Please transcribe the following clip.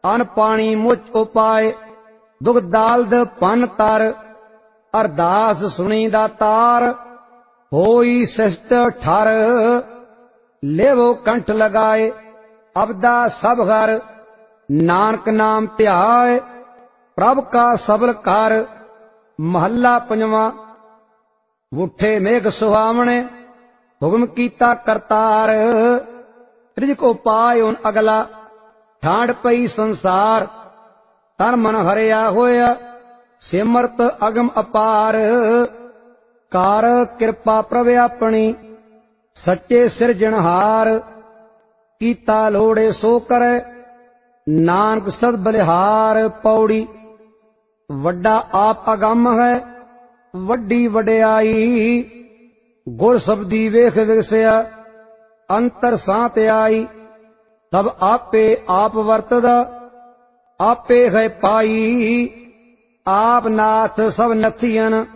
अन पानी मुच उपाय दुख दालद पन तर अरदास सुनी दातार होई सिष्ट ठर लेवो कंठ लगाए अबदा सब घर नानक नाम ध्याय प्रभ का सबल कर महला पंजवा उठे मेघ सुहावने हुक्म कीता करतार रिजक उपाय उन अगला ठांड पई संसार तन मन हरिया होया सिमरत अगम अपार कार कृपा प्रभ अपनी सच्चे सिरजनहार कीता लोड़े सो करे नानक सद बलिहार पौड़ी वड्डा आप अगम है वड्डी वड्याई गुर शब्दी वेख विगसिया अंतर सांत आई तब आपे आप वर्तदा आपे है पाई आप नाथ सब नथियन